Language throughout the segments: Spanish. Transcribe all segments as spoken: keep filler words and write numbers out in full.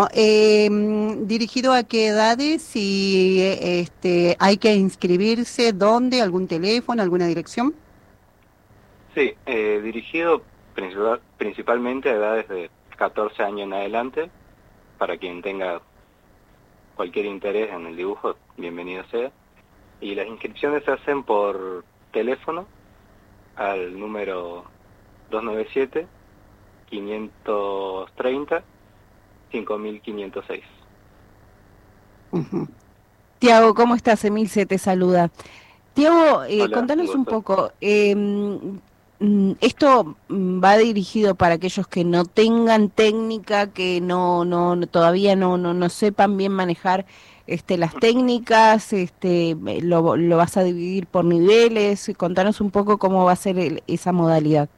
Bueno, eh, ¿dirigido a qué edades y eh, este, hay que inscribirse? ¿Dónde? ¿Algún teléfono? ¿Alguna dirección? Sí, eh, dirigido principal- principalmente a edades de catorce años en adelante, para quien tenga cualquier interés en el dibujo, bienvenido sea. Y las inscripciones se hacen por teléfono al número dos nueve siete, quinientos treinta, cinco mil quinientos seis. Ujú. Tiago, ¿cómo estás? Emilce te saluda. Tiago, eh, Hola, un contanos un gusto. poco, em, mm, ¿esto mm, va dirigido para aquellos que no tengan técnica, que no, no, no- todavía no, no, no sepan bien manejar este, las técnicas? Este, eh, lo, lo vas a dividir por niveles? Contanos un poco cómo va a ser el- esa modalidad.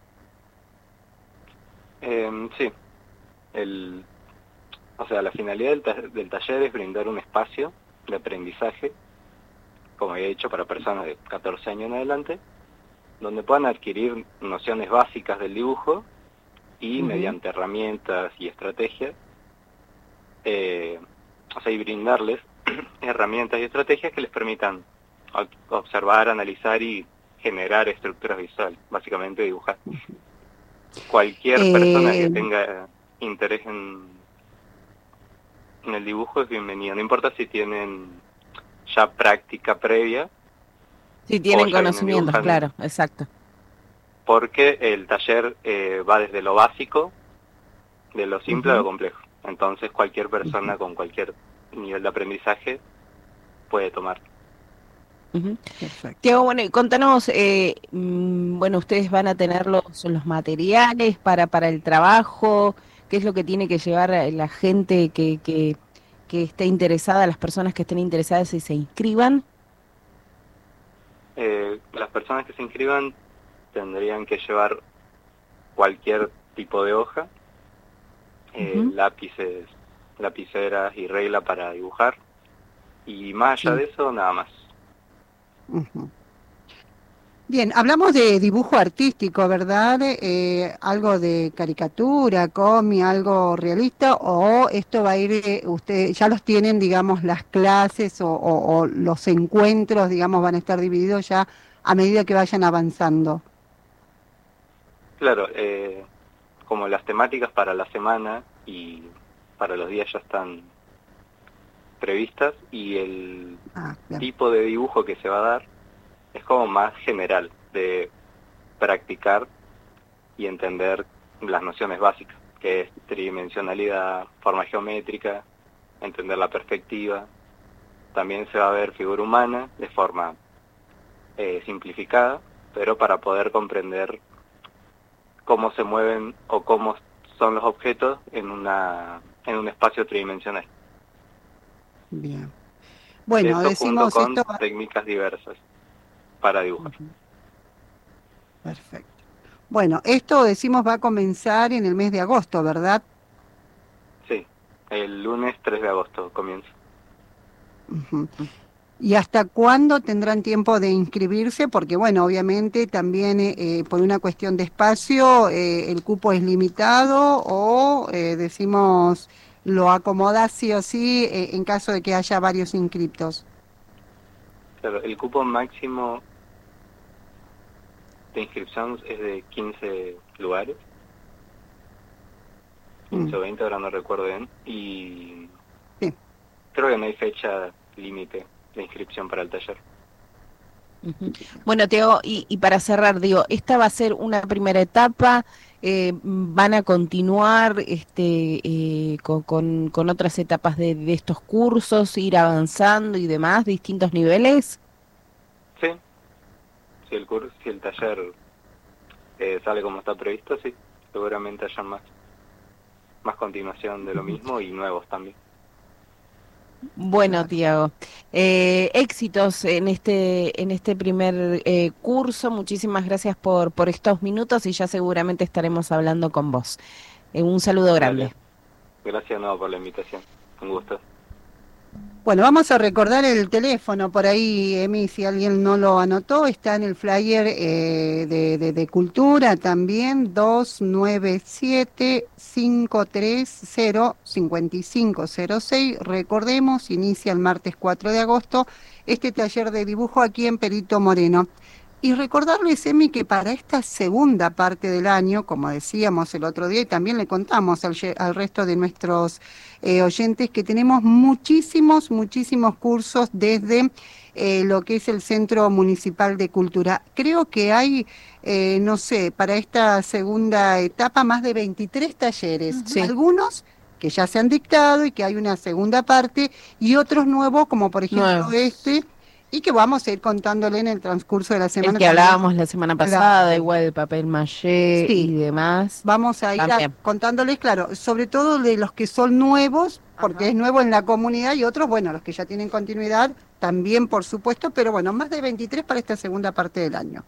Eh, sí, el, o sea, la finalidad del, ta- del taller es brindar un espacio de aprendizaje, como he hecho para personas de catorce años en adelante, donde puedan adquirir nociones básicas del dibujo y Ujú. mediante herramientas y estrategias, eh, o sea, y brindarles herramientas y estrategias que les permitan observar, analizar y generar estructuras visuales, básicamente dibujar. Cualquier persona que Eh, tenga interés en, en el dibujo es bienvenido, no importa si tienen ya práctica previa Si o tienen ya vienen conocimientos, dibujando, claro, exacto. porque el taller eh, va desde lo básico, de lo simple a lo Ujú. complejo. Entonces cualquier ujú. persona con cualquier nivel de aprendizaje puede tomar. Ujú. Perfecto. Tiago, bueno, y contanos, eh, mm, bueno, ustedes van a tener los, los materiales para, para el trabajo. ¿Qué es lo que tiene que llevar eh, la gente que, que, que esté interesada, las personas que estén interesadas y se inscriban? Eh, las personas que se inscriban tendrían que llevar cualquier tipo de hoja, eh, Ujú. lápices, lapiceras y regla para dibujar, y más allá Sí. de eso, nada más. Ujú. Bien, hablamos de dibujo artístico, ¿verdad? Eh, algo de caricatura, cómic, algo realista, o esto va a ir, eh, usted, ya los tienen, digamos, las clases o, o- o los encuentros, digamos, van a estar divididos ya a medida que vayan avanzando. Claro, eh, como las temáticas para la semana y para los días ya están previstas, y el Ah, bien. tipo de dibujo que se va a dar es como más general, de practicar y entender las nociones básicas, que es tridimensionalidad, forma geométrica, entender la perspectiva. También se va a ver figura humana de forma eh, simplificada, pero para poder comprender cómo se mueven o cómo son los objetos en una en un espacio tridimensional. Bien. Bueno, Eso junto decimos con esto. técnicas diversas para dibujar. Ujú. Perfecto. Bueno, esto decimos va a comenzar en el mes de agosto, ¿verdad? Sí, el lunes tres de agosto comienza. Ujú. ¿Y hasta cuándo tendrán tiempo de inscribirse? Porque, bueno, obviamente también eh, eh, por una cuestión de espacio, eh, el cupo es limitado o eh, decimos lo acomoda sí o sí eh, en caso de que haya varios inscriptos. Claro, el cupo máximo de inscripción es de quince lugares, quince Mm, o veinte, ahora no recuerdo bien, y sí. creo que no hay fecha límite de inscripción para el taller. Ujú. Bueno, Teo, y, y para cerrar, digo, esta va a ser una primera etapa. Eh, ¿van a continuar este, eh, con, con- con otras etapas de, de estos cursos, ir avanzando y demás, distintos niveles? Sí, si el curso, si el taller eh, sale como está previsto, sí, seguramente haya más, más continuación de lo Ujú. mismo y nuevos también. Bueno, Claro. Tiago, eh, éxitos en este, en este primer eh, curso. Muchísimas gracias por, por estos minutos y ya seguramente estaremos hablando con vos. Eh, un saludo Dale, grande. gracias de nuevo por la invitación. Un gusto. Bueno, vamos a recordar el teléfono por ahí, Emi, si alguien no lo anotó, está en el flyer eh, de, de, de Cultura también, dos nueve siete, cinco tres cero, cinco cinco cero seis. Recordemos, inicia el martes cuatro de agosto este taller de dibujo aquí en Perito Moreno. Y recordarles, Emi, que para esta segunda parte del año, como decíamos el otro día, y también le contamos al, al resto de nuestros eh, oyentes, que tenemos muchísimos, muchísimos cursos desde eh, lo que es el Centro Municipal de Cultura. Creo que hay, eh, no sé, para esta segunda etapa más de veintitrés talleres, sí. Algunos que ya se han dictado y que hay una segunda parte, y otros nuevos, como por ejemplo Nuevos. este, y que vamos a ir contándole en el transcurso de la semana. El que también. hablábamos la semana pasada, igual el papel maché sí. y demás. Vamos a ir a, contándoles, claro, sobre todo de los que son nuevos, porque Ajá. es nuevo en la comunidad, y otros, bueno, los que ya tienen continuidad, también por supuesto, pero bueno, más de veintitrés para esta segunda parte del año.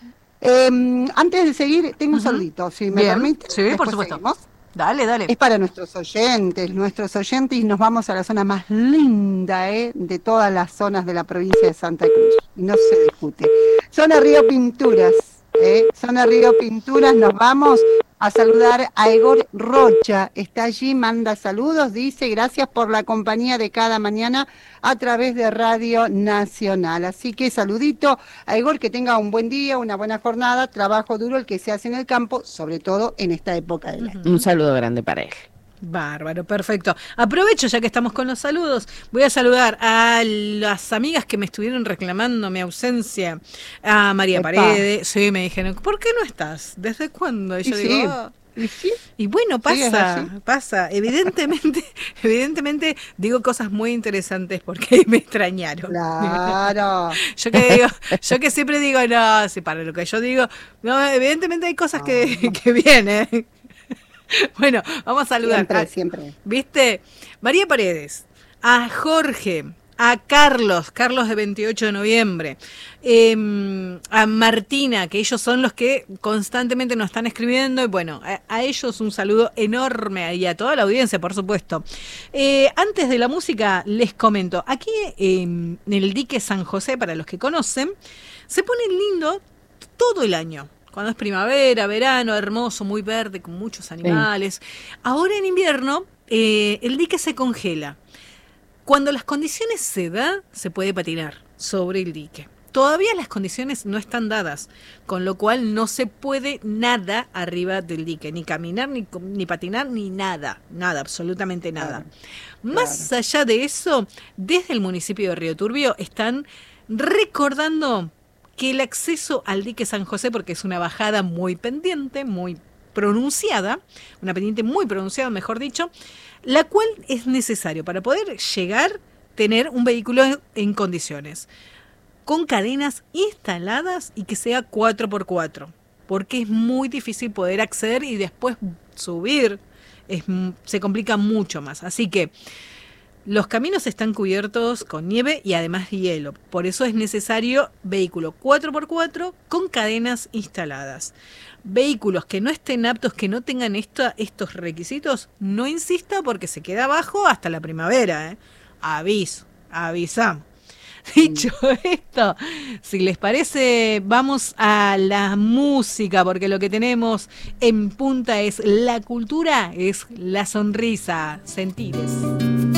Eh, antes de seguir, tengo uh-huh. un saludito, si me Bien. permite. Sí, por supuesto. Seguimos. Dale, dale. Es para nuestros oyentes, nuestros oyentes, y nos vamos a la zona más linda ¿eh? de todas las zonas de la provincia de Santa Cruz. Y no se discute. Zona Río Pinturas. ¿eh? Zona Río Pinturas, nos vamos a saludar a Egor Rocha. Está allí, manda saludos, dice gracias por la compañía de cada mañana a través de Radio Nacional. Así que saludito a Egor, que tenga un buen día, una buena jornada, trabajo duro el que se hace en el campo, sobre todo en esta época del año. Un saludo grande para él. Bárbaro, perfecto. Aprovecho ya que estamos con los saludos, voy a saludar a las amigas que me estuvieron reclamando mi ausencia, a María Epa. Paredes, sí, me dijeron, ¿por qué no estás? ¿Desde cuándo? Y yo y digo, sí. oh. ¿Y, sí? y bueno, pasa, sí, pasa, evidentemente, evidentemente digo cosas muy interesantes porque me extrañaron. Claro. Yo que digo, yo que siempre digo, no, si para lo que yo digo, no, evidentemente hay cosas oh. que, que vienen. Bueno, vamos a saludar. Siempre, a, siempre. ¿Viste? María Paredes, a Jorge, a Carlos, Carlos de veintiocho de noviembre, eh, a Martina, que ellos son los que constantemente nos están escribiendo, y bueno, a, a ellos un saludo enorme, y a toda la audiencia, por supuesto. Eh, antes de la música, les comento, aquí eh, en el dique San José, para los que conocen, se pone lindo todo el año. Cuando es primavera, verano, hermoso, muy verde, con muchos animales. Sí. Ahora en invierno, eh, el dique se congela. Cuando las condiciones se dan, se puede patinar sobre el dique. Todavía las condiciones no están dadas, con lo cual no se puede nada arriba del dique, ni caminar, ni, ni patinar, ni nada, nada, absolutamente nada. Claro. Más claro. allá de eso, desde el municipio de Río Turbio están recordando que el acceso al dique San José, porque es una bajada muy pendiente, muy pronunciada, una pendiente muy pronunciada, mejor dicho, la cual es necesario para poder llegar, tener un vehículo en condiciones, con cadenas instaladas y que sea cuatro por cuatro, porque es muy difícil poder acceder y después subir, es, se complica mucho más. Así que los caminos están cubiertos con nieve y además hielo. Por eso es necesario vehículo cuatro por cuatro con cadenas instaladas. Vehículos que no estén aptos, que no tengan esta, estos requisitos, no insista porque se queda abajo hasta la primavera. ¿eh? Aviso, avisamos. Dicho esto, si les parece, vamos a la música, porque lo que tenemos en punta es la cultura, es la sonrisa, sentires.